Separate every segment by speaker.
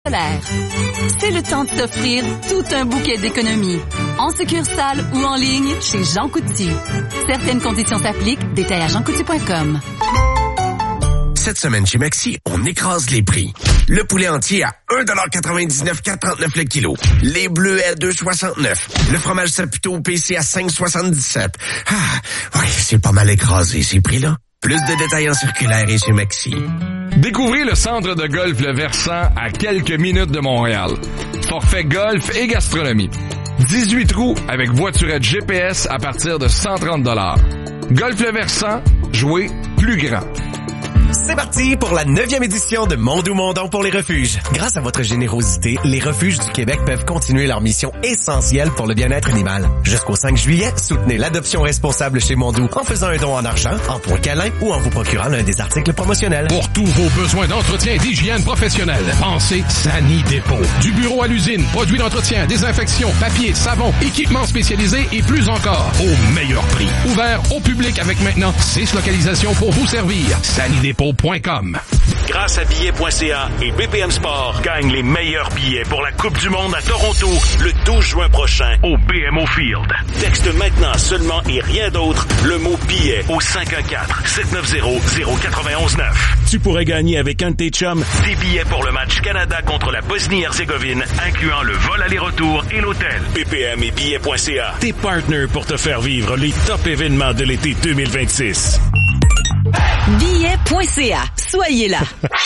Speaker 1: solaire. C'est le temps de s'offrir tout un bouquet d'économies. En succursale ou en ligne chez Jean Coutu. Certaines conditions s'appliquent. Détails à jeancoutu.com.
Speaker 2: Cette semaine chez Maxi, on écrase les prix. Le poulet entier à 1,99,439 le kilo. Les bleus à 2,69. Le fromage Saputo PC à 5,77. Ah, ouais, c'est pas mal écrasé ces prix-là. Plus de détails en circulaire et chez Maxi.
Speaker 3: Découvrez le centre de golf Le Versant à quelques minutes de Montréal. Forfait golf et gastronomie. 18 trous avec voiturette GPS à partir de 130 $. Golf Le Versant, jouez plus grand.
Speaker 4: C'est parti pour la 9e édition de Mondou Mondon pour les refuges. Grâce à votre générosité, les refuges du Québec peuvent continuer leur mission essentielle pour le bien-être animal. Jusqu'au 5 juillet, soutenez l'adoption responsable chez Mondou en faisant un don en argent, en points câlins ou en vous procurant l'un des articles promotionnels.
Speaker 5: Pour tous vos besoins d'entretien et d'hygiène professionnelle, pensez Sani Dépôt. Du bureau à l'usine, produits d'entretien, désinfection, papier, savon, équipements spécialisés et plus encore, au meilleur prix. Ouvert au public avec maintenant 6 localisations pour vous servir. SaniDépôt.com.
Speaker 6: Grâce à billets.ca et BPM Sport, gagne les meilleurs billets pour la Coupe du Monde à Toronto le 12 juin prochain au BMO Field. Texte maintenant seulement et rien d'autre le mot billet au 514-790-0919. Tu pourrais gagner avec un de tes chums des billets pour le match Canada contre la Bosnie-Herzégovine, incluant le vol aller-retour et l'hôtel. BPM et billets.ca, tes partenaires pour te faire vivre les top événements de l'été 2026.
Speaker 1: Billet.ca. Soyez là.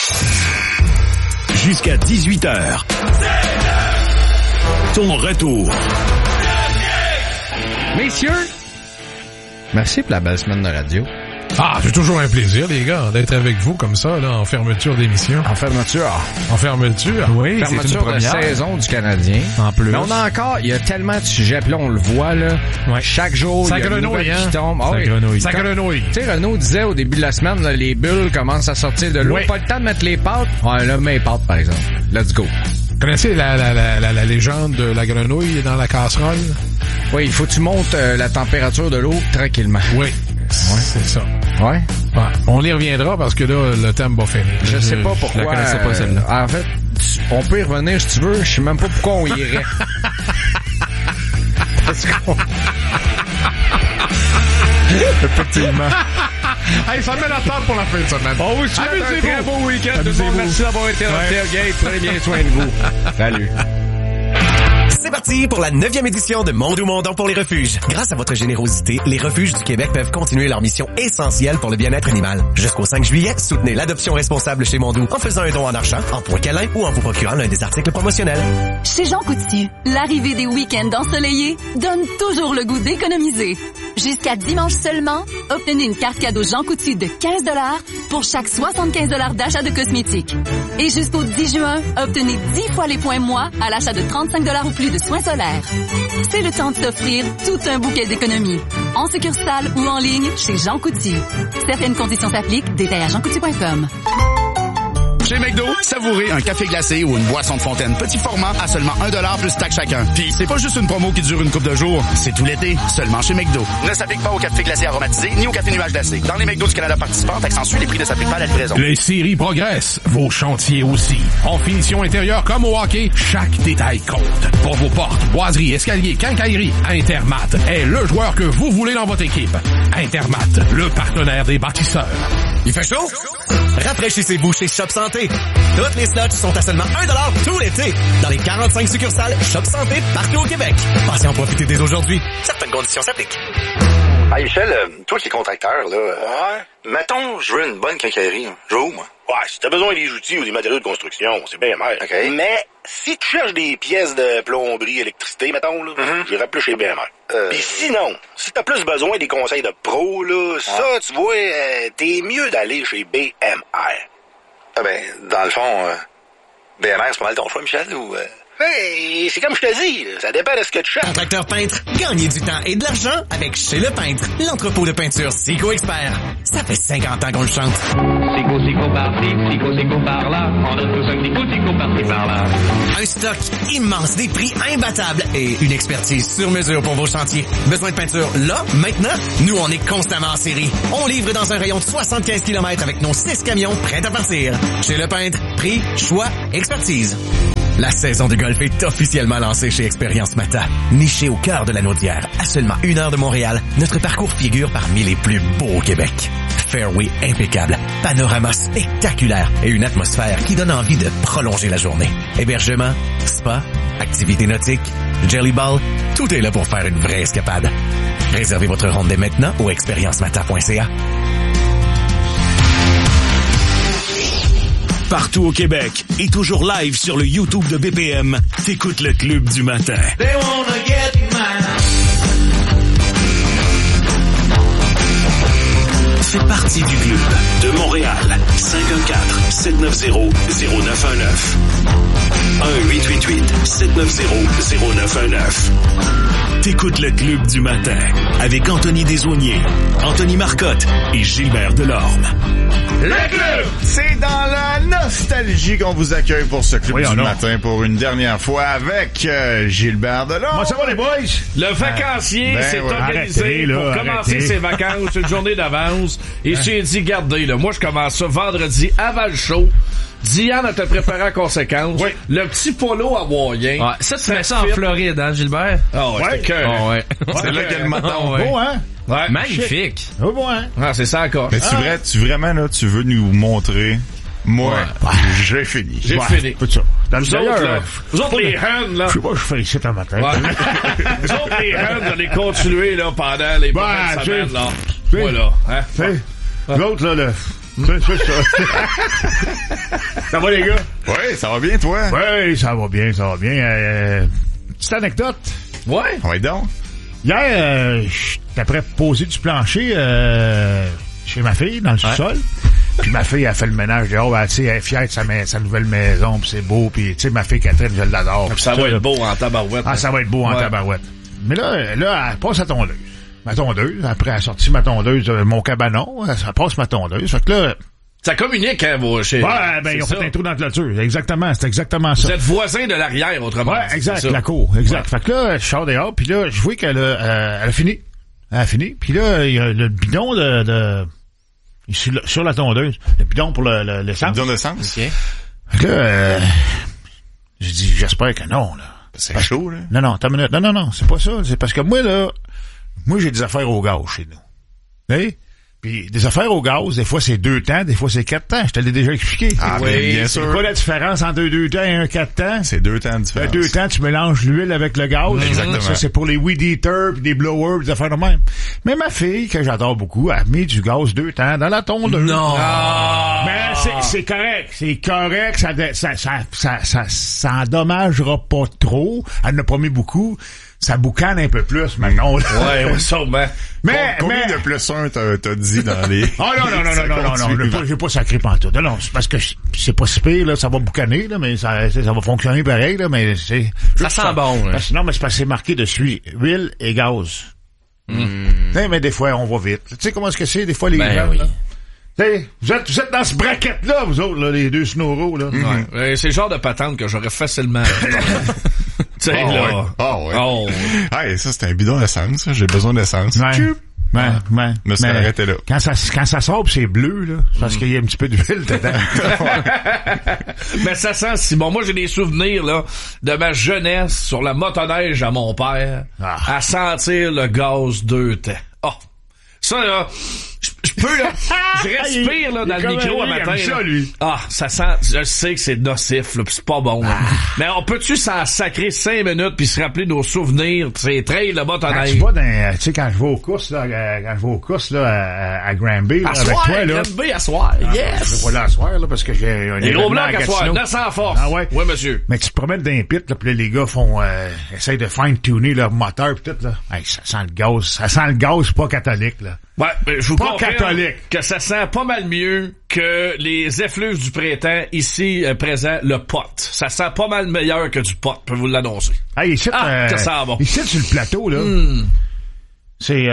Speaker 6: Jusqu'à 18h. Ton retour.
Speaker 7: Messieurs, merci pour la belle semaine de radio.
Speaker 8: Ah, c'est toujours un plaisir, les gars, d'être avec vous comme ça, là, en fermeture d'émission.
Speaker 7: En fermeture.
Speaker 8: En fermeture? Oui, c'est une
Speaker 7: fermeture de
Speaker 8: première
Speaker 7: saison du Canadien.
Speaker 8: En plus.
Speaker 7: Mais on a encore, il y a tellement de sujets, puis là, on le voit, là. Ouais. Chaque jour, il y a une nouvelle qui tombe.
Speaker 8: Ça grenouille. Ça grenouille.
Speaker 7: Tu sais, Renaud disait au début de la semaine, là, les bulles commencent à sortir de l'eau. Oui. Pas le temps de mettre les pâtes. Ouais, là, mets les pâtes, par exemple. Let's go.
Speaker 8: Connaissez la légende de la grenouille dans la casserole?
Speaker 7: Oui, il faut que tu montes la température de l'eau tranquillement.
Speaker 8: Oui. Ouais, c'est ça.
Speaker 7: Ouais.
Speaker 8: On y reviendra parce que là, le thème va finir.
Speaker 7: Je sais pas pourquoi.
Speaker 8: Je la connaissais pas celle-là.
Speaker 7: En fait, on peut y revenir si tu veux. Je sais même pas pourquoi on y irait. Parce qu'on...
Speaker 8: Effectivement. Hey, ça met la table pour la fin de semaine.
Speaker 7: On vous souhaite un très beau week-end. Tout le monde, merci d'avoir été dans le tailgate. Prenez bien soin de vous. Salut.
Speaker 4: C'est parti pour la 9e édition de Mondou Mondon pour les refuges. Grâce à votre générosité, les refuges du Québec peuvent continuer leur mission essentielle pour le bien-être animal. Jusqu'au 5 juillet, soutenez l'adoption responsable chez Mondou en faisant un don en argent, en points câlins ou en vous procurant l'un des articles promotionnels.
Speaker 1: Chez Jean Coutu, l'arrivée des week-ends ensoleillés donne toujours le goût d'économiser. Jusqu'à dimanche seulement, obtenez une carte cadeau Jean Coutu de 15 $ pour chaque 75 $ d'achat de cosmétiques. Et jusqu'au 10 juin, obtenez 10 fois les points moi à l'achat de 35 $ ou plus de soins solaires. C'est le temps de s'offrir tout un bouquet d'économies. En succursale ou en ligne chez Jean Coutu. Certaines conditions s'appliquent. Détails à jeancoutu.com.
Speaker 9: Chez McDo, savourez un café glacé ou une boisson de fontaine petit format à seulement 1$ plus taxe chacun. Puis c'est pas juste une promo qui dure une couple de jours, c'est tout l'été, seulement chez McDo. Ne s'applique pas au café glacé aromatisé ni au café nuage glacé. Dans les McDo du Canada participants, taxe ensuite, les prix ne s'appliquent pas à la livraison.
Speaker 5: Les séries progressent, vos chantiers aussi. En finition intérieure comme au hockey, chaque détail compte. Pour vos portes, boiseries, escaliers, quincailleries, Intermat est le joueur que vous voulez dans votre équipe. Intermat, le partenaire des bâtisseurs.
Speaker 4: Il fait chaud? Rafraîchissez-vous chez Shop Santé. Toutes les slots sont à seulement 1$ tout l'été dans les 45 succursales Shop Santé partout au Québec. Passez en profiter dès aujourd'hui. Certaines conditions s'appliquent.
Speaker 10: Hey Michel, toi qui es contracteur, là, mettons, je veux une bonne quincaillerie. Je veux où, moi?
Speaker 11: Ouais, si t'as besoin des outils ou des matériaux de construction, c'est bien mal.
Speaker 10: OK.
Speaker 11: Mais si tu cherches des pièces de plomberie, électricité, mettons, là, j'irais plus chez BMR. Puis sinon, si t'as plus besoin des conseils de pro, là, ça, tu vois, t'es mieux d'aller chez BMR.
Speaker 10: Ah ben, dans le fond, BMR, c'est pas mal ton choix, Michel, ou...
Speaker 11: Hey, c'est comme je te dis, ça dépend de ce que tu cherches.
Speaker 4: Contracteur peintre, gagnez du temps et de l'argent avec Chez Le Peintre, l'entrepôt de peinture Sico Expert. Ça fait 50 ans qu'on le chante.
Speaker 12: Sico par-ci, Sico par-là, on donne tous un petit coup, Sico par-ci par-là.
Speaker 4: Un stock immense, des prix imbattables et une expertise sur mesure pour vos chantiers. Besoin de peinture là, maintenant? Nous, on est constamment en série. On livre dans un rayon de 75 km avec nos 6 camions prêts à partir. Chez Le Peintre, prix, choix, expertise. La saison de golf est officiellement lancée chez Expérience Mata. Niché au cœur de la Naudière, à seulement 1 heure de Montréal, notre parcours figure parmi les plus beaux au Québec. Fairway impeccable, panorama spectaculaire et une atmosphère qui donne envie de prolonger la journée. Hébergement, spa, activités nautiques, jelly ball, tout est là pour faire une vraie escapade. Réservez votre ronde dès maintenant au expériencemata.ca.
Speaker 6: Partout au Québec et toujours live sur le YouTube de BPM, t'écoutes le Club du matin. Fais partie du club de Montréal. 514-790-0919. 1-888-790-0919. T'écoutes le Club du matin avec Anthony Desaulniers, Anthony Marcotte et Gilbert Delorme.
Speaker 13: Le club! C'est dans la nostalgie qu'on vous accueille pour ce club du matin pour une dernière fois avec Gilbert Delorme.
Speaker 14: Moi, ça va les boys?
Speaker 15: Le vacancier s'est organisé pour commencer ses vacances une journée d'avance et s'est dit, regardez, là, moi je commence ça vendredi avant le show. Diane a te préparé en conséquence. Oui. Le petit polo hawaïen.
Speaker 7: Ouais, ça, tu mets ça en Floride, hein, Gilbert?
Speaker 15: Ah ouais, c'était cœur.
Speaker 7: Oh, ouais.
Speaker 13: C'est là qu'il y a le matin.
Speaker 14: Beau, hein?
Speaker 15: Ouais.
Speaker 7: Magnifique.
Speaker 14: Oh, bon, hein?
Speaker 15: Ah, c'est ça encore.
Speaker 13: Mais tu vraiment, là, tu veux nous montrer... Moi, j'ai fini.
Speaker 15: J'ai fini.
Speaker 14: Tout ça.
Speaker 15: Dans vous autres, là. Vous autres, les huns, là.
Speaker 14: Je sais pas, je fais ici un matin.
Speaker 15: Ouais. Vous autres, les huns, vous allez continuer, là, pendant les prochaines semaines, là. Voilà. Hein?
Speaker 14: L'autre, là, c'est ça. Ça va, les gars?
Speaker 13: Oui, ça va bien, toi?
Speaker 14: Oui, ça va bien, ça va bien. Petite anecdote.
Speaker 15: Ouais.
Speaker 13: Oui, donc.
Speaker 14: Hier, j'étais prêt à poser du plancher chez ma fille, dans le sous-sol. Puis ma fille a fait le ménage dehors, tu sais, elle est fière de sa nouvelle maison, puis c'est beau, puis tu sais, ma fille Catherine, je l'adore.
Speaker 15: Ça va être beau en tabarouette.
Speaker 14: Ah, ça va être beau en tabarouette. Mais là, elle passe à tondeuse. Ma tondeuse, après elle a sorti ma tondeuse, mon cabanon, ça passe ma tondeuse. Fait que là...
Speaker 15: Ça communique, hein, vos chez...
Speaker 14: Ouais, ben, ils ont fait un trou dans la clôture. Exactement, c'est exactement ça.
Speaker 15: Vous êtes voisins de l'arrière, autrement.
Speaker 14: Ouais, exact, la cour, exact. Ouais. Fait que là, je sors dehors, puis là, je vois qu'elle a fini. Elle a fini, puis là, il y a le bidon sur la tondeuse. Le bidon pour l'essence.
Speaker 13: Le bidon d'essence?
Speaker 14: OK. Fait que là, j'ai dit, j'espère que non, là.
Speaker 13: C'est chaud, là.
Speaker 14: Non, attends une minute. Non, c'est pas ça. C'est parce que moi, j'ai des affaires au gaz chez nous. Hey? Puis des affaires au gaz, des fois c'est 2 temps, des fois c'est 4 temps. Je te l'ai déjà expliqué.
Speaker 13: Ah oui, bien sûr.
Speaker 14: C'est quoi la différence entre 2 temps et un 4 temps?
Speaker 13: C'est 2 temps de différence.
Speaker 14: 2 temps, tu mélanges l'huile avec le gaz.
Speaker 13: Exactement.
Speaker 14: Ça, c'est pour les weed eaters pis des blowers pis des affaires de même. Mais ma fille, que j'adore beaucoup, a mis du gaz 2 temps dans la tondeuse.
Speaker 7: Non!
Speaker 14: Mais c'est correct. C'est correct. Ça endommagera pas trop. Elle n'a pas mis beaucoup. Ça boucane un peu plus maintenant.
Speaker 15: Ouais, sûrement.
Speaker 13: Mais combien de plus 1 t'as dit dans les...
Speaker 14: Oh non, j'ai pas sacré pantoute. Non, c'est parce que c'est pas si pire, là, ça va boucaner, là, mais ça va fonctionner pareil, là, mais c'est...
Speaker 7: Ça sent bon, là.
Speaker 14: Non, mais c'est parce que c'est marqué dessus, huile et gaz. Mais des fois, on va vite. Tu sais comment est-ce que c'est, des fois, les gens,
Speaker 7: oui.
Speaker 14: là? T'sais, vous êtes dans ce bracket-là, vous autres, là, les deux snoros, là.
Speaker 15: Ouais. C'est le genre de patente que j'aurais facilement... Tu sais, là.
Speaker 13: Hey, ça, c'est un bidon d'essence, j'ai besoin d'essence.
Speaker 14: Ouais.
Speaker 13: Me serais arrêté là.
Speaker 14: Quand ça sort pis c'est bleu, là, c'est parce qu'il y a un petit peu d'huile dedans.
Speaker 15: Mais ça sent si bon. Moi, j'ai des souvenirs, là, de ma jeunesse sur la motoneige à mon père, à sentir le gaz 2 temps. Oh! Ça, là, je peux, là, je respire, là, dans le micro à matin.
Speaker 14: Ça, lui.
Speaker 15: Ah, ça sent, je sais que c'est nocif, là, pis c'est pas bon, là. Mais on peut-tu s'en sacrer 5 minutes pis se rappeler nos souvenirs, ces trails, le motoneige?
Speaker 14: Tu sais, quand je vais aux courses, là, à Granby, là, avec toi, là.
Speaker 15: Granby, à soir, yes!
Speaker 14: Je vais là à soir, là, parce que j'ai un
Speaker 15: les gros blocs à soir, 900 force.
Speaker 14: Ah ouais?
Speaker 15: Oui, monsieur.
Speaker 14: Mais tu te promènes dans les pits, là, pis là, les gars essayent de fine-tuner leur moteur pis tout, là. Hey, ça sent le gaz pas catholique, là.
Speaker 15: Ouais, mais je vous
Speaker 14: pas
Speaker 15: confirme
Speaker 14: catholique.
Speaker 15: que ça sent pas mal mieux que les effluves du printemps ici présent, le pot. Ça sent pas mal meilleur que du pot, je peux vous l'annoncer.
Speaker 14: Hey, ici,
Speaker 15: que ça va bon.
Speaker 14: Ici, sur le plateau, là, c'est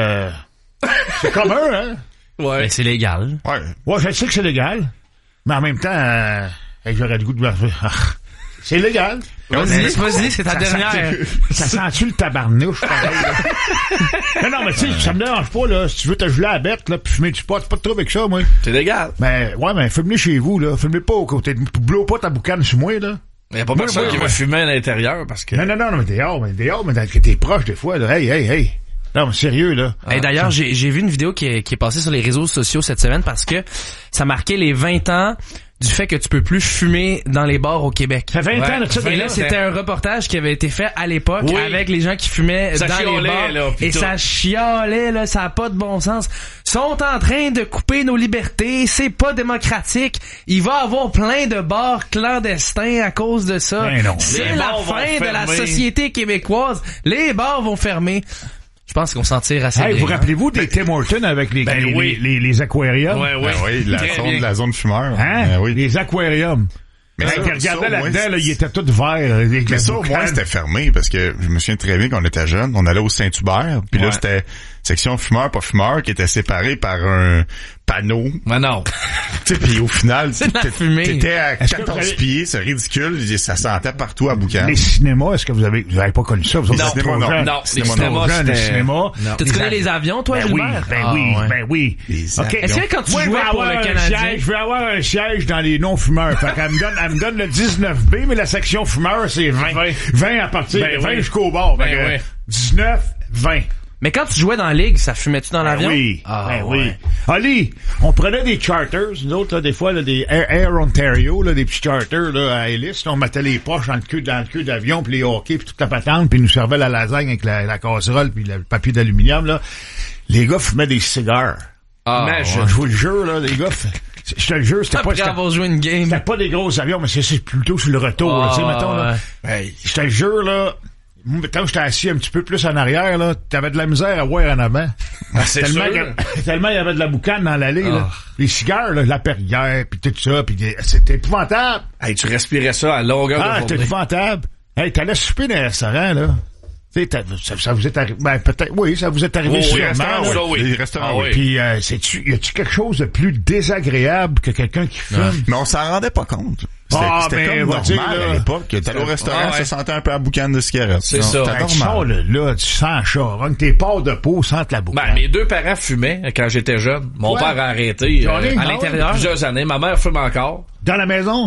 Speaker 14: commun, hein?
Speaker 15: Ouais.
Speaker 16: Mais c'est légal.
Speaker 14: Ouais, je sais que c'est légal, mais en même temps, j'aurais le goût de... C'est légal.
Speaker 16: Vas-y, c'est ta dernière.
Speaker 14: Ça sent-tu le tabarnouche, pareil, là? Non, mais tu sais, ça me dérange pas, là. Si tu veux te geler à la bête, là, pis fumer du pot, c'est pas de trouble avec ça, moi.
Speaker 15: C'est légal.
Speaker 14: Mais, ouais, mais fume-le chez vous, là. Fume-le pas au côté de... Blow pas ta boucane sur moi, là.
Speaker 15: Il y a pas personne qui va fumer à l'intérieur, parce que...
Speaker 14: Non, mais dehors, mais t'es proche, des fois, là. Hey. Non, mais sérieux, là.
Speaker 16: Et d'ailleurs, j'ai vu une vidéo qui est passée sur les réseaux sociaux cette semaine parce que ça marquait les 20 ans du fait que tu peux plus fumer dans les bars au Québec.
Speaker 14: Ça fait 20 ans de ça.
Speaker 16: Et là, c'était un reportage qui avait été fait à l'époque avec les gens qui fumaient
Speaker 15: ça
Speaker 16: dans les bars.
Speaker 15: Là,
Speaker 16: et ça chialait, là, ça a pas de bon sens. Sont en train de couper nos libertés, c'est pas démocratique. Il va y avoir plein de bars clandestins à cause de ça. C'est la fin de la société québécoise. Les bars vont fermer. Je pense qu'on s'en tire assez bien.
Speaker 14: Vous rappelez-vous des Tim Hortons avec les aquariums?
Speaker 13: Oui, la zone fumeur.
Speaker 14: Hein?
Speaker 13: Ben oui.
Speaker 14: Les aquariums. Mais regardez là-dedans, là, il était tout vert.
Speaker 13: Mais ça, au moins, c'était fermé parce que je me souviens très bien qu'on était jeunes. On allait au Saint-Hubert. Puis là, c'était section fumeur, pas fumeur, qui était séparée par un panneau.
Speaker 15: Mais non.
Speaker 13: Tu sais, puis au final,
Speaker 16: t'étais
Speaker 13: à 14 pieds, c'est ridicule. Ça sentait partout à boucan.
Speaker 14: Les cinémas, est-ce que vous avez pas connu ça? Vous
Speaker 15: non, les cinémas.
Speaker 16: Tu connais les avions, toi, Gilbert?
Speaker 14: Ben oui.
Speaker 16: Okay. Est-ce que quand tu jouais pour le Canadien...
Speaker 14: Je veux avoir un siège dans les non-fumeurs. Fait qu'elle me donne le 19B, mais la section fumeur, c'est 20. 20 à partir de 20 jusqu'au bord. 19, 20.
Speaker 16: Mais quand tu jouais dans la ligue, ça fumait-tu dans l'avion?
Speaker 14: Oui. Oui. Ali, on prenait des charters, nous autres, là, des fois, là, des Air Ontario, là, des petits charters, là, à hélice, on mettait les poches dans le queue d'avion, puis les hockey, puis toute la patente, puis ils nous servaient la lasagne avec la casserole, puis le papier d'aluminium, là. Les gars fumaient des cigares. Mais je vous le jure, là, les gars, je te le jure, c'était
Speaker 16: pas... avoir joué une game.
Speaker 14: C'était pas des gros avions, mais c'est plutôt sur le retour, tu sais, mettons, là. Je te le jure, là, mettons, j'étais assis un petit peu plus en arrière, là, t'avais de la misère à voir en avant. Tellement il y avait de la boucane dans l'allée, là. Les cigares, là, la Perrière, pis tout ça, pis c'était épouvantable.
Speaker 15: Hey, tu respirais ça à longueur de journée.
Speaker 14: C'était épouvantable. Hey, t'allais souper dans les restaurants, là. Ça vous est arrivé, ben, peut-être, oui, ça vous est arrivé sûrement.
Speaker 13: Les restaurants, oui.
Speaker 14: Puis, y a-tu quelque chose de plus désagréable que quelqu'un qui fume?
Speaker 13: Mais on s'en rendait pas compte. C'était comme normal à l'époque. T'allais au restaurant, ça sentait un peu la boucane de cigarette.
Speaker 15: C'est ça.
Speaker 14: Tu sors là, tu sens charogne, tes pores de peau sentent la boucane.
Speaker 15: Ben, mes deux parents fumaient quand j'étais jeune. Mon père a arrêté à l'intérieur plusieurs années. Ma mère fume encore.
Speaker 14: Dans la maison?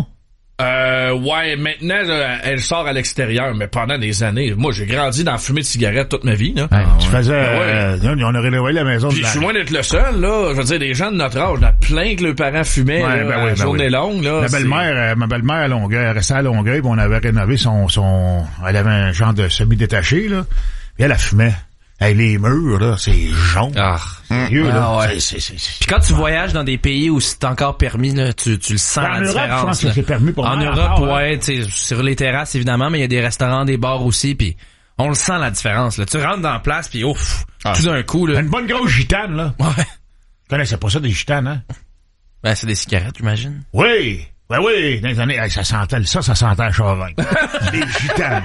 Speaker 15: Maintenant, elle sort à l'extérieur, mais pendant des années, moi, j'ai grandi dans la fumée de cigarette toute ma vie, là.
Speaker 14: Tu faisais, on a rénové la maison.
Speaker 15: Puis je suis loin d'être le seul, là. Je veux dire, des gens de notre âge, il y en a plein que leurs parents fumaient, journée longue, là.
Speaker 14: Ma belle-mère à Longueuil, elle restait à Longueuil, puis on avait rénové elle avait un genre de semi-détaché, là. Puis elle fumait. Hey, les murs, là, c'est jaune. Sérieux, là.
Speaker 16: Puis quand tu voyages dans des pays où c'est encore permis, là, tu le sens la différence.
Speaker 14: Je pense que c'est permis pour
Speaker 16: en Europe, tu sais, sur les terrasses, évidemment, mais il y a des restaurants, des bars aussi, puis on le sent, la différence, là. Tu rentres dans la place, puis ouf, tout d'un coup, là.
Speaker 14: Une bonne grosse gitane, là.
Speaker 16: Ouais.
Speaker 14: Tu connaissais pas ça, des gitanes, hein?
Speaker 16: Ben, c'est des cigarettes, j'imagine.
Speaker 14: Oui! Ben oui, dans les années, ça sentait à chauvin. Les gitanes.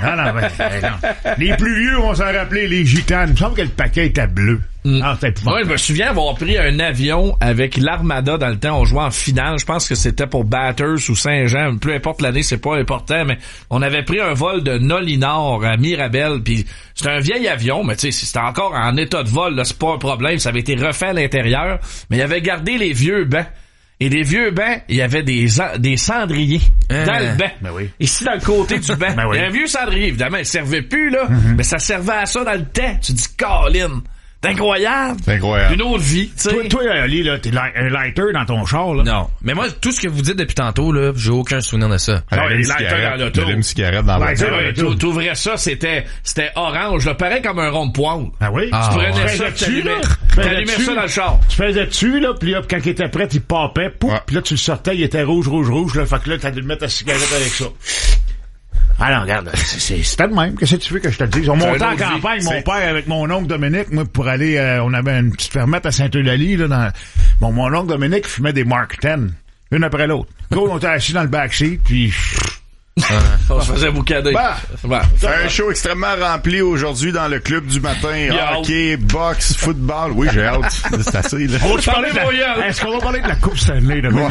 Speaker 14: Non. Les plus vieux vont s'en rappeler, les gitanes. Il me semble que le paquet était bleu.
Speaker 15: Moi, je me souviens avoir pris un avion avec l'Armada dans le temps. On jouait en finale. Je pense que c'était pour Bathurst ou Saint-Jean. Peu importe l'année, c'est pas important, mais on avait pris un vol de Nolinor à Mirabel. Puis c'était un vieil avion, mais tu sais, c'était encore en état de vol, là, c'est pas un problème. Ça avait été refait à l'intérieur, mais il avait gardé les vieux bancs. Et les vieux bancs, il y avait des cendriers dans le banc.
Speaker 14: Ben oui.
Speaker 15: Ici, dans le côté du banc.
Speaker 14: Ben oui.
Speaker 15: Il y a un vieux cendrier, évidemment, il servait plus, là. Mais ça servait à ça dans le temps. Tu dis, Colin, c'est incroyable.
Speaker 13: C'est incroyable.
Speaker 15: Une autre vie, tu sais.
Speaker 14: Toi, Ali, là, t'es un lighter dans ton char, là.
Speaker 16: Non. Mais moi, tout ce que vous dites depuis tantôt, là, j'ai aucun souvenir de ça.
Speaker 15: Les lighters dans l'auto.
Speaker 13: Une cigarette dans l'auto.
Speaker 15: T'ouvrais ça, c'était orange, là, pareil comme un rond de poêle.
Speaker 14: Ah oui?
Speaker 15: Tu prenais ça, t'allumais ça dans le char.
Speaker 14: Tu faisais dessus, là, pis là, quand il était prêt, il popait, pis là, tu le sortais, il était rouge, là, fait que là, t'as dû le mettre ta cigarette avec ça. Ah non, regarde, c'était le même. Qu'est-ce que tu veux que je te dise? On montait en campagne, mon père, avec mon oncle Dominique, moi, pour aller, on avait une petite fermette à Saint-Eulalie, là, mon oncle Dominique fumait des Mark 10, une après l'autre. Gros, on était assis dans le backseat, puis...
Speaker 15: on se faisait boucader.
Speaker 13: Un show extrêmement rempli aujourd'hui dans le club du matin. Hockey, boxe, football. Oui, j'ai hâte. C'est assez, là.
Speaker 14: Est-ce qu'on va parler de la Coupe Stanley, demain?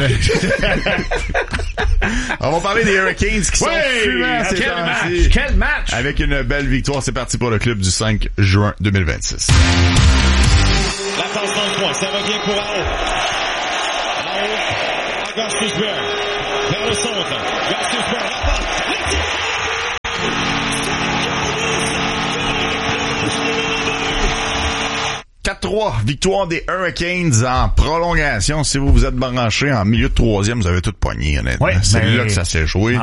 Speaker 13: On va parler des Hurricanes qui sont fumants ces temps-ci.
Speaker 15: Quel match!
Speaker 13: Avec une belle victoire. C'est parti pour le club du 5 juin 2026.
Speaker 17: La passe dans le coin. Ça revient pour Ao. Gostisbehere. Vers le centre. Gostisbehere. La passe.
Speaker 13: 4-3, victoire des Hurricanes en prolongation. Si vous vous êtes branché en milieu de troisième, vous avez tout pogné, honnêtement.
Speaker 14: Ouais,
Speaker 13: c'est là que ça s'est joué.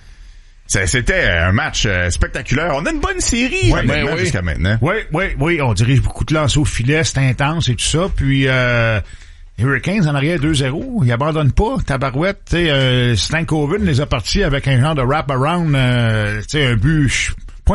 Speaker 13: C'était un match spectaculaire. On a une bonne série jusqu'à maintenant.
Speaker 14: Oui. On dirige beaucoup de lancers au filet, c'est intense et tout ça. Puis les Hurricanes en arrière 2-0, ils abandonnent pas. Tabarouette, tu sais, Stan Coven les a partis avec un genre de wrap-around, tu sais, un but...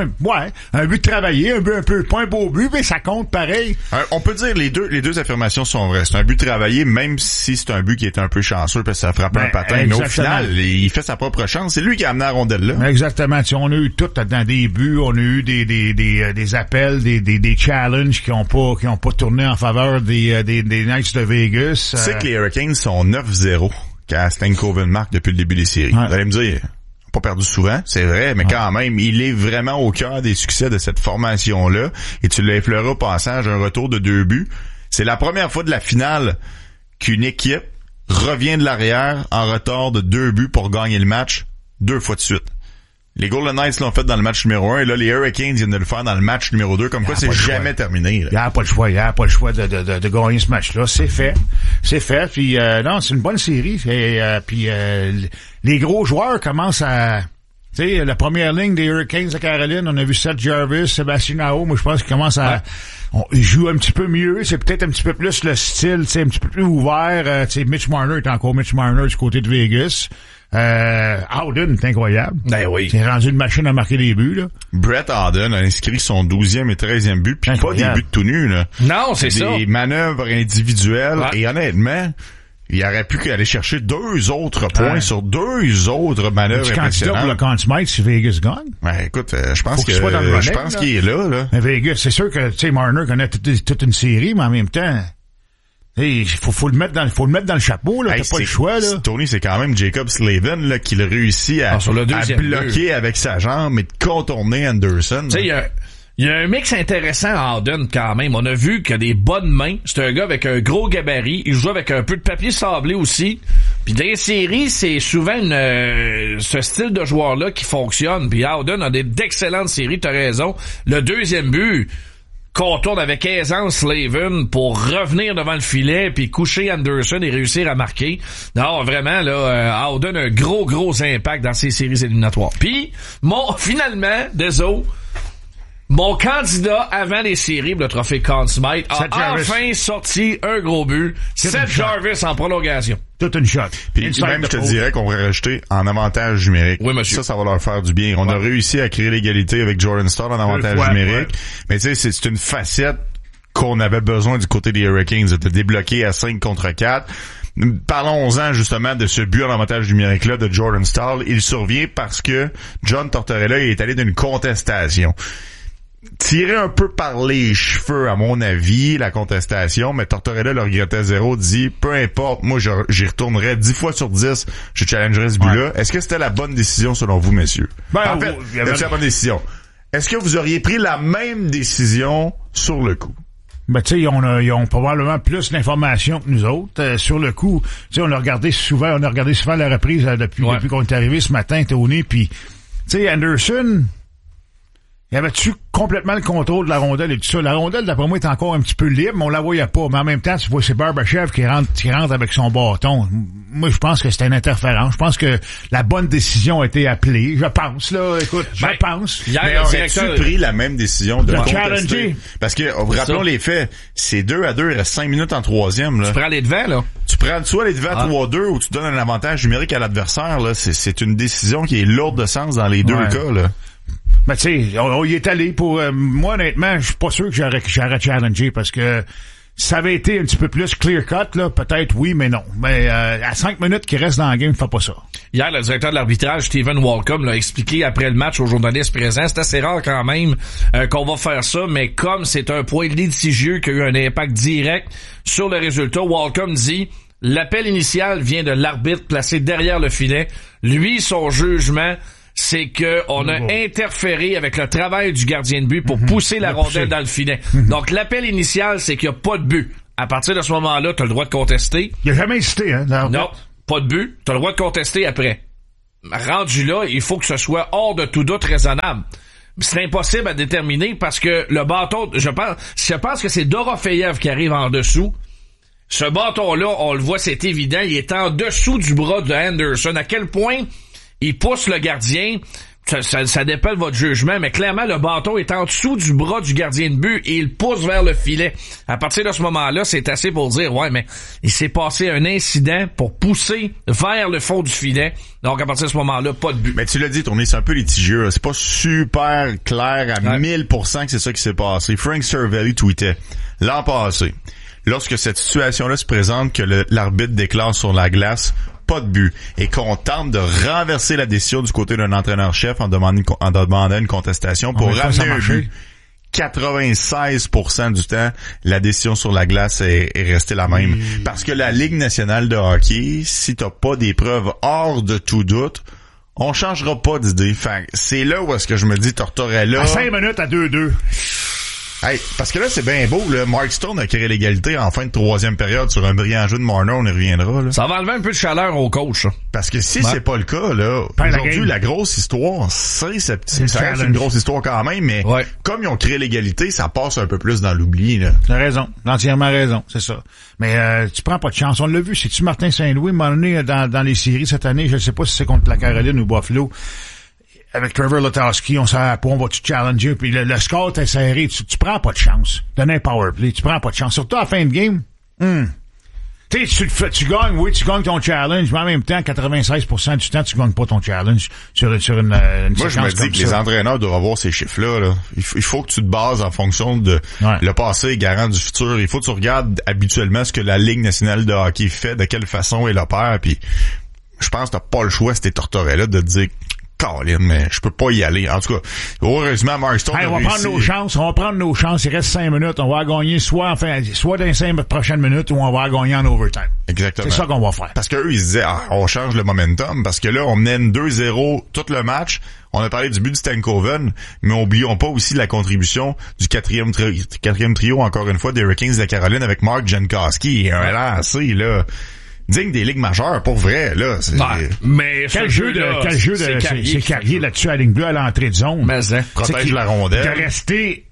Speaker 14: un but de travailler, un peu, pas un beau but, mais ça compte pareil.
Speaker 13: On peut dire les deux affirmations sont vraies. C'est un but de travailler, même si c'est un but qui est un peu chanceux parce que ça frappe un patin. Mais au final, il fait sa propre chance. C'est lui qui a amené la rondelle là.
Speaker 14: Exactement. Tu sais, on a eu tout dans des buts, on a eu des appels, des challenges qui ont pas tourné en faveur des Knights de Vegas.
Speaker 13: Tu sais que les Hurricanes sont 9-0 quand Stan Coven marque depuis le début des séries. Vous allez me dire, pas perdu souvent, c'est vrai, mais quand même, il est vraiment au cœur des succès de cette formation-là. Et tu l'as effleuré au passage, un retour de 2 buts. C'est la première fois de la finale qu'une équipe revient de l'arrière en retard de 2 buts pour gagner le match 2 fois de suite. Les Golden Knights l'ont fait dans le match numéro 1 et là, les Hurricanes viennent de le faire dans le match numéro 2. Comme quoi, c'est jamais terminé. Là.
Speaker 14: Il n'y a pas le choix. De gagner ce match-là. C'est fait. Puis, non, c'est une bonne série. Puis, les gros joueurs commencent à... Tu sais, la première ligne des Hurricanes de Caroline, on a vu Seth Jarvis, Sébastien Aho. Moi, je pense qu'ils commencent à... Ils jouent un petit peu mieux. C'est peut-être un petit peu plus le style, tu sais, un petit peu plus ouvert. Tu sais, Mitch Marner est encore Mitch Marner du côté de Vegas. Howden est incroyable.
Speaker 15: Ben oui.
Speaker 14: C'est rendu une machine à marquer des buts, là.
Speaker 13: Brett Howden a inscrit son 12e et 13e but, puis pas des buts de tout nus, là.
Speaker 15: Non, c'est ça.
Speaker 13: Des manœuvres individuelles, et honnêtement, il aurait pu aller chercher 2 autres points sur 2 autres manœuvres impressionnantes.
Speaker 14: Pour le Conn Smythe si Vegas gagne.
Speaker 13: Ben, écoute, je pense qu'il est là.
Speaker 14: Mais Vegas, c'est sûr que, tu sais, Marner connaît toute une série, mais en même temps, il faut le mettre dans le chapeau, là. T'as pas le choix, là.
Speaker 13: Tony, c'est quand même Jacob Slavin, là, qui le réussit à bloquer avec sa jambe et de contourner Anderson.
Speaker 15: Tu sais, il y a un mix intéressant à Howden quand même. On a vu qu'il a des bonnes mains. C'est un gars avec un gros gabarit. Il joue avec un peu de papier sablé aussi. Puis dans les séries, c'est souvent ce style de joueur-là qui fonctionne. Puis Howden a d'excellentes séries, t'as raison. Le 2e but contourne avec aisance Slavin pour revenir devant le filet puis coucher Anderson et réussir à marquer. Non, vraiment, là, Howden a un gros impact dans ces séries éliminatoires. Puis, finalement, mon candidat avant les séries, le trophée Conn Smythe, a enfin sorti un gros but. Seth Jarvis en prolongation.
Speaker 14: Toute une shot.
Speaker 13: Puis même, je te dirais qu'on pourrait rajouter en avantage numérique.
Speaker 15: Oui, monsieur.
Speaker 13: Ça va leur faire du bien. On a réussi à créer l'égalité avec Jordan Staal en avantage numérique. Mais tu sais, c'est une facette qu'on avait besoin du côté des Hurricanes, de débloquer à 5 contre 4. Parlons-en justement de ce but en avantage numérique-là de Jordan Staal. Il survient parce que John Tortorella est allé d'une contestation. Tiré un peu par les cheveux, à mon avis, la contestation, mais Tortorella le regrettait 0, dit, peu importe, moi j'y retournerai 10 fois sur 10, je challengerai ce but-là. Est-ce que c'était la bonne décision selon vous, messieurs? En fait, c'est la bonne décision. Est-ce que vous auriez pris la même décision sur le coup?
Speaker 14: Ben, tu sais, ils ont probablement plus d'informations que nous autres. Sur le coup, tu sais, on a regardé souvent la reprise depuis qu'on est arrivé ce matin, Tony, puis, tu sais, Anderson... Y avait-tu complètement le contrôle de la rondelle et tout ça. La rondelle, d'après moi, est encore un petit peu libre, mais on la voyait pas. Mais en même temps, tu vois, c'est Barbashev qui rentre avec son bâton. Moi, je pense que c'était une interférence. Je pense que la bonne décision a été appelée. Je pense, là. Écoute, je pense.
Speaker 13: Mais aurais-tu pris la même décision de contester? Parce que, rappelons les faits, c'est 2-2, il reste 5 minutes en troisième, là.
Speaker 15: Tu prends les devants, là.
Speaker 13: Tu prends soit les devants 3-2 ou tu donnes un avantage numérique à l'adversaire, là. C'est une décision qui est lourde de sens dans les deux cas, là.
Speaker 14: Ben, tu sais, on y est allé pour... moi, honnêtement, je suis pas sûr que j'aurais challengé parce que ça avait été un petit peu plus clear-cut, là, peut-être oui, mais non. Mais à 5 minutes qu'il reste dans la game, fais pas ça.
Speaker 15: Hier, le directeur de l'arbitrage, Stephen Walcom, l'a expliqué après le match aux journalistes présents. C'est assez rare quand même qu'on va faire ça, mais comme c'est un point litigieux qui a eu un impact direct sur le résultat, Walcom dit... L'appel initial vient de l'arbitre placé derrière le filet. Lui, son jugement, c'est que on a interféré avec le travail du gardien de but pour pousser la rondelle dans le filet. Donc, l'appel initial, c'est qu'il n'y a pas de but. À partir de ce moment-là, tu as le droit de contester.
Speaker 14: Il n'a jamais hésité, hein?
Speaker 15: Non, pas de but. Tu as le droit de contester après. Rendu là, il faut que ce soit hors de tout doute raisonnable. C'est impossible à déterminer parce que le bâton, je pense que c'est Dorofeyev qui arrive en dessous. Ce bâton-là, on le voit, c'est évident, il est en dessous du bras de Anderson. À quel point il pousse le gardien, ça dépend de votre jugement, mais clairement, le bâton est en dessous du bras du gardien de but et il pousse vers le filet. À partir de ce moment-là, c'est assez pour dire, ouais, mais il s'est passé un incident pour pousser vers le fond du filet. Donc, à partir de ce moment-là, pas de but.
Speaker 13: Mais tu l'as dit, Tony, c'est un peu litigieux, là. C'est pas super clair à 1000% que c'est ça qui s'est passé. Frank Cervelli tweetait l'an passé. Lorsque cette situation-là se présente, que l'arbitre déclare sur la glace pas de but et qu'on tente de renverser la décision du côté d'un entraîneur-chef en demandant une contestation pour ramener un but, 96% du temps, la décision sur la glace est restée la même. Parce que la Ligue nationale de hockey, si t'as pas des preuves hors de tout doute, on changera pas d'idée. Fait c'est là où est-ce que je me dis Tortorella...
Speaker 14: À 5 minutes à 2-2.
Speaker 13: Hey, parce que là, c'est bien beau, là. Mark Stone a créé l'égalité en fin de troisième période sur un brillant jeu de Marner, on y reviendra, là.
Speaker 15: Ça va enlever un peu de chaleur au coach, ça.
Speaker 13: Parce que si c'est pas le cas, là, aujourd'hui, la grosse histoire, ça reste une grosse histoire quand même, mais comme ils ont créé l'égalité, ça passe un peu plus dans l'oubli, là.
Speaker 14: T'as raison. Entièrement raison, c'est ça. Mais, tu prends pas de chance. On l'a vu, c'est-tu Martin Saint-Louis, à un moment donné, dans les séries cette année, je sais pas si c'est contre la Caroline ou Buffalo, avec Trevor Lotowski, on savait pas, on va-tu challenger, puis le score t'est serré, tu prends pas de chance. Donne un power play, tu prends pas de chance. Surtout à la fin de game, tu sais, tu gagnes, oui, tu gagnes ton challenge, mais en même temps, 96% du temps, tu gagnes pas ton challenge sur une
Speaker 13: Moi, je me dis que les entraîneurs doivent avoir ces chiffres-là, là. Il faut que tu te bases en fonction de le passé est garant du futur. Il faut que tu regardes habituellement ce que la Ligue nationale de hockey fait, de quelle façon elle opère, puis je pense que t'as pas le choix, si t'es Tortorella, de te dire Colin, mais je peux pas y aller. En tout cas, heureusement, Mark Stone
Speaker 14: on va prendre nos chances. Il reste 5 minutes. On va gagner soit dans les 5 prochaines minutes ou on va gagner en overtime.
Speaker 13: Exactement.
Speaker 14: C'est ça qu'on va faire.
Speaker 13: Parce qu'eux, ils se disaient, on change le momentum. Parce que là, on mène 2-0 tout le match. On a parlé du but de Stankoven, mais oublions pas aussi la contribution du quatrième trio, encore une fois, des Hurricanes de la Caroline avec Mark Jankowski et un lancé, là. Digne des ligues majeures, pour vrai, là.
Speaker 15: Mais
Speaker 14: quel jeu c'est Carrier là-dessus à la ligne bleue à l'entrée de zone.
Speaker 15: Mais
Speaker 13: protège la rondelle.
Speaker 14: De rester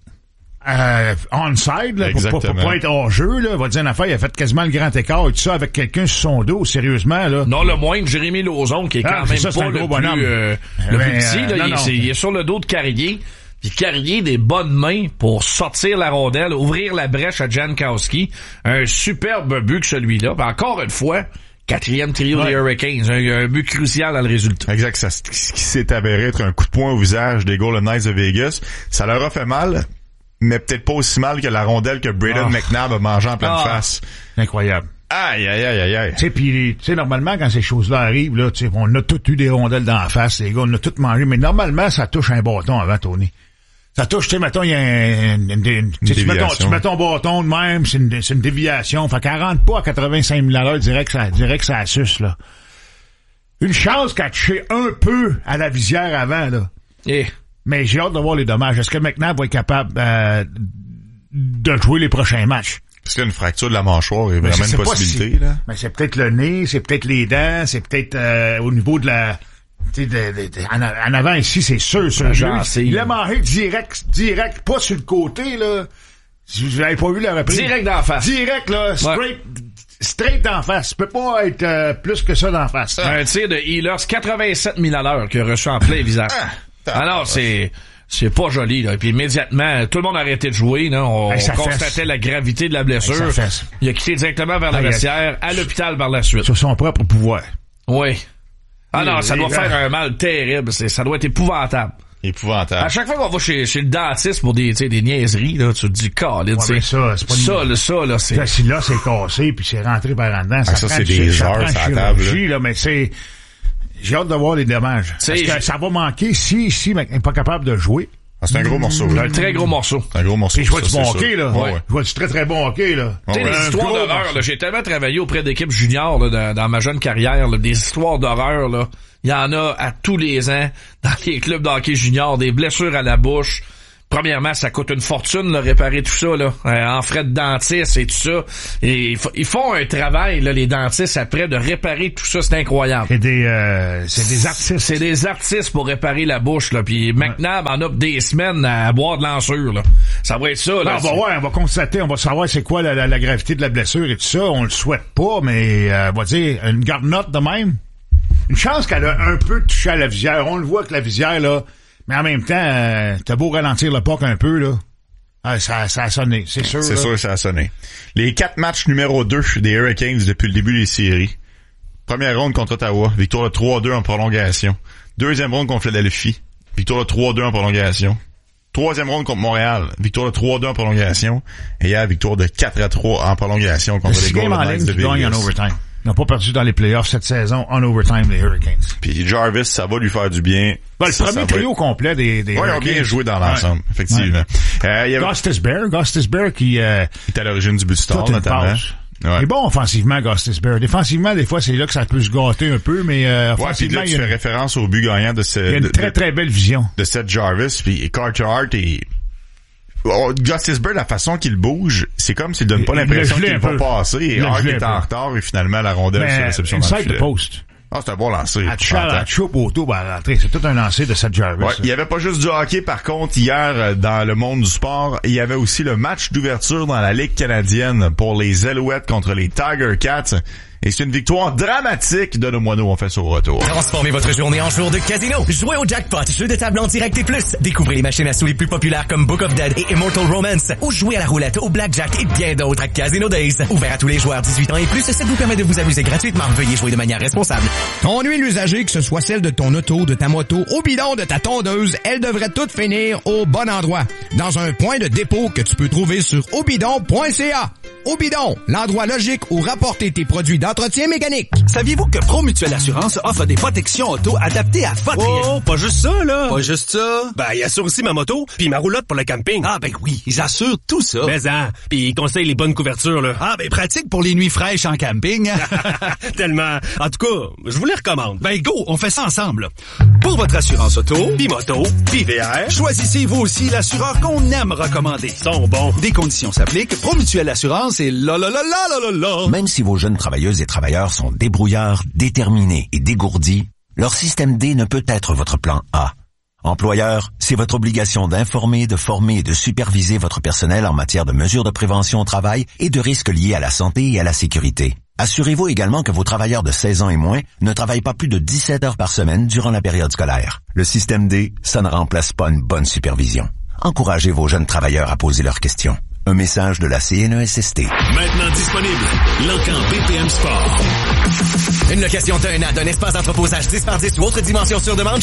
Speaker 14: onside, là, pour pas être hors jeu, là. Va dire une affaire, il a fait quasiment le grand écart et tout ça avec quelqu'un sur son dos, sérieusement, là.
Speaker 15: Non, le moins que Jérémy Lauzon, qui est quand même pas le plus petit, là. Il est sur le dos de Carrier. Puis Carrier des bonnes mains pour sortir la rondelle, ouvrir la brèche à Jankowski. Un superbe but que celui-là. Puis encore une fois, quatrième trio des Hurricanes. Un but crucial dans le résultat.
Speaker 13: Exact. Ce qui s'est avéré être un coup de poing au visage des Golden Knights de Vegas. Ça leur a fait mal, mais peut-être pas aussi mal que la rondelle que Braden McNabb a mangé en pleine face.
Speaker 14: Incroyable.
Speaker 13: Aïe.
Speaker 14: Tu sais, normalement, quand ces choses-là arrivent, là, tu sais, on a tous eu des rondelles dans la face, les gars, on a tout mangé, mais normalement, ça touche un bâton avant, Tony. Ça touche, tu sais, mettons, il y a tu mets ton bâton de même, c'est une déviation. Fait qu'elle rentre pas à 85 000 à l'heure, dirait que ça suce, là. Une chance qu'elle touché un peu à la visière avant, là. Mais j'ai hâte de voir les dommages. Est-ce que McNabb va être capable de jouer les prochains matchs?
Speaker 13: Parce qu'une fracture de la mâchoire est vraiment une possibilité, là.
Speaker 14: Mais c'est peut-être le nez, c'est peut-être les dents, c'est peut-être au niveau de En avant ici, c'est sûr. Il l'a mangé direct, pas sur le côté, là. Vous n'avez pas vu la reprise?
Speaker 15: Direct d'en face.
Speaker 14: Direct, là, straight d'en face. Ça peut pas être plus que ça d'en face.
Speaker 15: Un tir de Ehlers, 87 000 à l'heure qu'il a reçu en plein visage. Alors, c'est pas joli, là. Et puis immédiatement, tout le monde a arrêté de jouer, là. On constatait la gravité de la blessure. Il a quitté directement vers le vestiaire, à l'hôpital par la suite.
Speaker 14: Sur son propre pouvoir.
Speaker 15: Oui. Alors, ça doit faire un mal terrible. Ça doit être épouvantable.
Speaker 13: Épouvantable.
Speaker 15: À chaque fois qu'on va chez le dentiste pour des niaiseries, là, tu te dis, Colin,
Speaker 14: c'est pas
Speaker 15: là, c'est...
Speaker 14: Si là, c'est cassé, puis c'est rentré par en dedans, ça
Speaker 13: c'est des heures sur la table,
Speaker 14: là, mais c'est... J'ai hâte de voir les dommages. Parce que ça va manquer si n'est pas capable de jouer.
Speaker 13: C'est un gros morceau.
Speaker 15: C'est un très gros morceau.
Speaker 13: Un gros morceau.
Speaker 14: Puis je vois du bon hockey, là. Je vois du très, très bon hockey, là.
Speaker 15: Tu sais, les histoires d'horreur, là. J'ai tellement travaillé auprès d'équipes juniors, là, dans ma jeune carrière, là. Des histoires d'horreur, là. Il y en a à tous les ans dans les clubs de hockey junior, des blessures à la bouche. Premièrement, ça coûte une fortune, là, réparer tout ça, là, en frais de dentiste et tout ça. Et ils font un travail, là, les dentistes, après, de réparer tout ça, c'est incroyable.
Speaker 14: C'est des artistes.
Speaker 15: C'est des artistes pour réparer la bouche, là. Puis McNabb en a des semaines à boire de l'ensure, là. Ça va être ça, là.
Speaker 14: On va constater, on va savoir c'est quoi la gravité de la blessure et tout ça. On le souhaite pas, mais, on va dire, une garde-note de même. Une chance qu'elle a un peu touché à la visière. On le voit que la visière, là, mais en même temps, t'as beau ralentir le puck un peu, là. Ça a sonné, c'est sûr.
Speaker 13: C'est sûr que ça a sonné. Les 4 matchs numéro 2 des Hurricanes depuis le début des séries. Première ronde contre Ottawa, victoire de 3-2 en prolongation. Deuxième ronde contre Philadelphie, victoire de 3-2 en prolongation. Troisième ronde contre Montréal, victoire de 3-2 en prolongation. Et hier, victoire de 4-3 en prolongation contre les Golden Knights de Vegas.
Speaker 14: Ils n'ont pas perdu dans les playoffs cette saison en overtime, les Hurricanes.
Speaker 13: Puis Jarvis, ça va lui faire du bien.
Speaker 14: Le premier trio complet des Hurricanes.
Speaker 13: Ils ont bien joué dans l'ensemble, effectivement.
Speaker 14: Gostisbehere qui est
Speaker 13: à l'origine du but star, notamment.
Speaker 14: Il est bon offensivement, Gostisbehere. Défensivement, des fois, c'est là que ça peut se gâter un peu, mais offensivement...
Speaker 13: puis là, tu fais référence au but gagnant de ce...
Speaker 14: Il y a une très, très belle vision.
Speaker 13: De Seth Jarvis, puis Carter Hart et... Gostisbehere, la façon qu'il bouge, c'est comme s'il donne pas l'impression qu'il va passer, et Hart est en retard, et finalement, la rondelle sur réception dans le filet.
Speaker 14: Post.
Speaker 13: C'est un bon lancer.
Speaker 14: À Choupo, c'est tout un lancer de Seth Jarvis.
Speaker 13: Il y avait pas juste du hockey, par contre, hier, dans le monde du sport, il y avait aussi le match d'ouverture dans la Ligue canadienne pour les Alouettes contre les Tiger Cats. Et c'est une victoire dramatique de nos moineaux. On fait ça au retour.
Speaker 4: Transformez votre journée en jour de casino. Jouez au jackpot, jeu de table en direct et plus. Découvrez les machines à sous les plus populaires comme Book of Dead et Immortal Romance. Ou jouez à la roulette, au blackjack et bien d'autres à Casino Days. Ouvert à tous les joueurs 18 ans et plus, ça vous permet de vous amuser gratuitement. Veuillez jouer de manière responsable.
Speaker 18: Ton huile usagée, que ce soit celle de ton auto, de ta moto, au bidon, de ta tondeuse, elle devrait toutes finir au bon endroit. Dans un point de dépôt que tu peux trouver sur obidon.ca. Au bidon, l'endroit logique où rapporter tes produits d'entretien mécanique.
Speaker 19: Saviez-vous que Promutuelle Assurance offre des protections auto adaptées à votre...
Speaker 20: Oh, pas juste ça, là. Pas juste ça. Ben, ils assurent aussi ma moto, puis ma roulotte pour le camping.
Speaker 19: Ah, ben oui, ils assurent tout ça.
Speaker 20: Mais puis ils conseillent les bonnes couvertures, là.
Speaker 19: Ah, ben pratique pour les nuits fraîches en camping.
Speaker 20: Tellement. En tout cas, je vous les recommande.
Speaker 19: Ben go, on fait ça ensemble. Pour votre assurance auto,
Speaker 20: puis moto, puis VR,
Speaker 19: choisissez vous aussi l'assureur qu'on aime recommander.
Speaker 20: Ils sont bons.
Speaker 19: Des conditions s'appliquent. Promutuelle Assurance et la.
Speaker 21: Même si vos jeunes travailleuses et travailleurs sont débrouillards, déterminés et dégourdis, leur système D ne peut être votre plan A. Employeur, c'est votre obligation d'informer, de former et de superviser votre personnel en matière de mesures de prévention au travail et de risques liés à la santé et à la sécurité. Assurez-vous également que vos travailleurs de 16 ans et moins ne travaillent pas plus de 17 heures par semaine durant la période scolaire. Le système D, ça ne remplace pas une bonne supervision. Encouragez vos jeunes travailleurs à poser leurs questions. Un message de la CNESST.
Speaker 6: Maintenant disponible, L'Encan BPM Sport.
Speaker 4: Une location d'un an d'un espace d'entreposage 10 par 10 ou autre dimension sur demande